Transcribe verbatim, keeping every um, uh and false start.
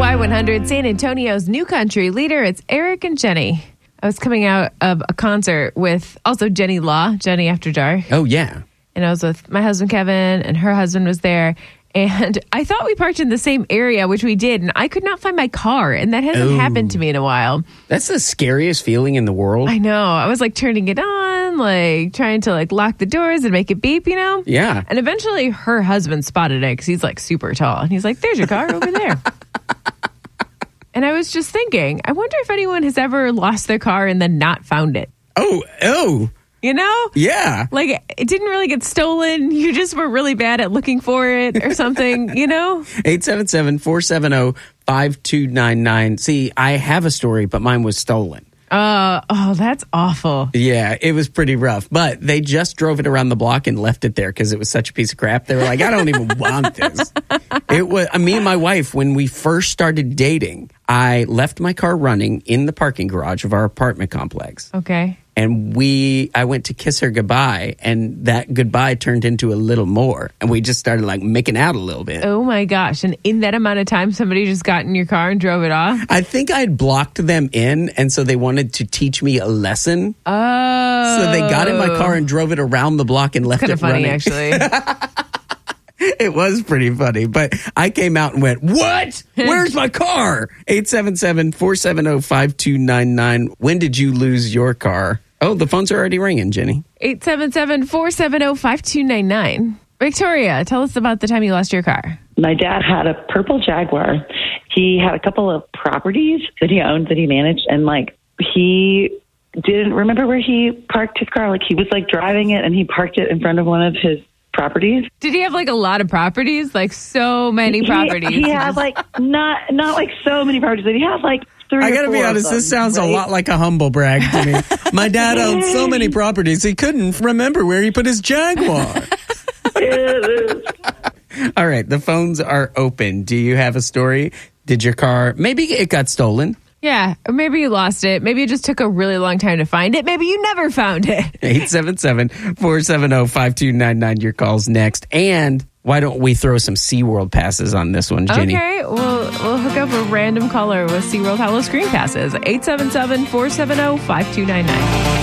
Y one hundred, San Antonio's new country leader. It's Eric and Jenny. I was coming out of a concert with also Jenny Law, Jenny After Dark. Oh, yeah. And I was with my husband, Kevin, and her husband was there. And I thought we parked in the same area, which we did, and I could not find my car, and that hasn't Ooh. happened to me in a while. That's the scariest feeling in the world. I know. I was like turning it on, like trying to like lock the doors and make it beep, you know? Yeah. And eventually her husband spotted it because he's like super tall. And he's like, there's your car over there. And I was just thinking, I wonder if anyone has ever lost their car and then not found it. Oh, oh. You know? Yeah. Like, it didn't really get stolen. You just were really bad at looking for it or something, you know? eight seven seven, four seven zero, five two nine nine. See, I have a story, but mine was stolen. Uh, oh, that's awful. Yeah, it was pretty rough. But they just drove it around the block and left it there because it was such a piece of crap. They were like, I don't even want this. It was me and my wife, when we first started dating, I left my car running in the parking garage of our apartment complex. Okay. And we, I went to kiss her goodbye, and that goodbye turned into a little more. And we just started like making out a little bit. Oh my gosh. And in that amount of time, somebody just got in your car and drove it off? I think I had blocked them in, and so they wanted to teach me a lesson. Oh. So they got in my car and drove it around the block and left Kind it of funny, running. actually. It was pretty funny, but I came out and went, what? Where's my car? eight seven seven, four seven zero, five two nine nine. When did you lose your car? Oh, the phones are already ringing, Jenny. eight seven seven, four seven zero, five two nine nine. Victoria, tell us about the time you lost your car. My dad had a purple Jaguar. He had a couple of properties that he owned that he managed, and like he didn't remember where he parked his car. Like he was like driving it and he parked it in front of one of his properties. Did he have like a lot of properties? Like so many He- properties? He, had like not not like so many properties, but he had like three. I or got to four be of honest, them, this sounds right? a lot like a humble brag to me. My dad owned so many properties, he couldn't remember where he put his Jaguar. All right, the phones are open. Do you have a story? Did your car, maybe it got stolen? Yeah, or maybe you lost it. Maybe it just took a really long time to find it. Maybe you never found it. eight seven seven, four seven zero, five two nine nine. Your call's next. And why don't we throw some SeaWorld passes on this one, Jenny? Okay, we'll, we'll hook up a random caller with SeaWorld Hollow Screen Passes. eight seven seven, four seven zero, five two nine nine.